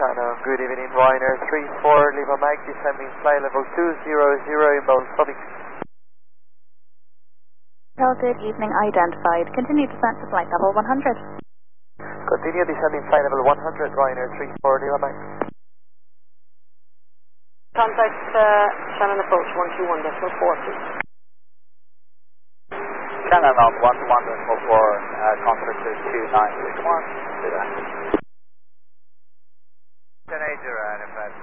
Shannon, good evening, Ryanair 34, Lima Mike, descending flight level 200, inbound Subic. Well, good evening, identified. Continue descent to flight level 100. Continue descending flight level 100, Ryanair 34, Lima Mike. Contact Shannon approach 121.4. Shannon on 121.4, contact to 2961. 1080, identified.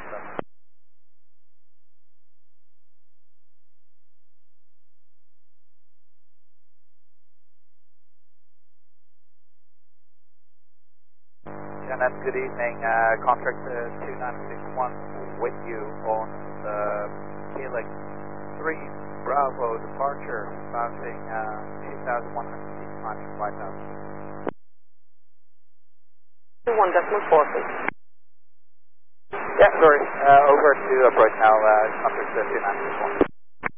Shannon, good evening. Contract 2961 with you on the Helix 3 Bravo departure, bouncing 2,100 feet, climbing 5,000. 1.4, please. Yeah, sorry. Over to approach now, contract 2961.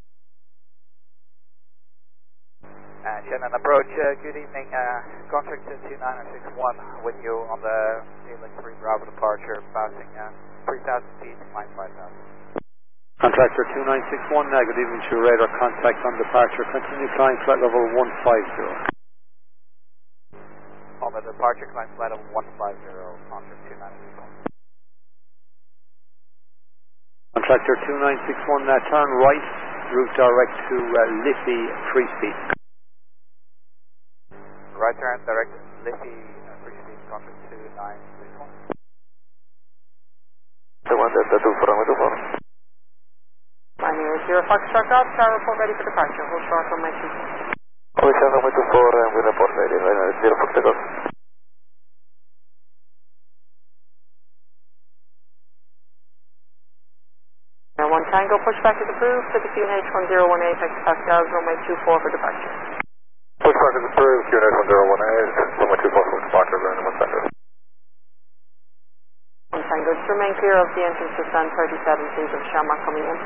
Shannon approach, good evening. Contract 2961 with you on the Helix 3 Bravo departure, bouncing 3,000 feet, climb 5,000. Contractor 2961, good evening to your radar contact on departure. Continue flying flight level 150. On the departure, climb flight level 150, contract 2961. Contractor 2961, turn right, route direct to Liffey, free speed. Right turn, direct Liffey, free speed, contract 2961. Ryanair 0 Foxtrot Golf, star report ready for departure. Hold short on my 2. Oh, Shannon 124, and we report ready, Ryanair 0 Foxtrot Golf. Now 1 Tango, pushback is approved for the QNH 1018, X Pascal, runway 24 for departure. Pushback is approved, QNH 1018, runway 24 for departure, runway 1 Tango. 1 Tango, just remain clear of the entrance to stand 37, please, of Shamrock coming in.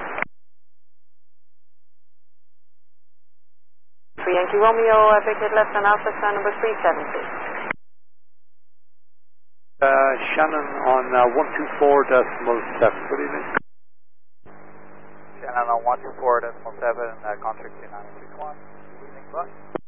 3 Yankee Romeo, vacate left on Alpha, stand number 37, please. Shannon on 124.7, good evening. Shannon on 124.7, contract 2961. Good evening, bye.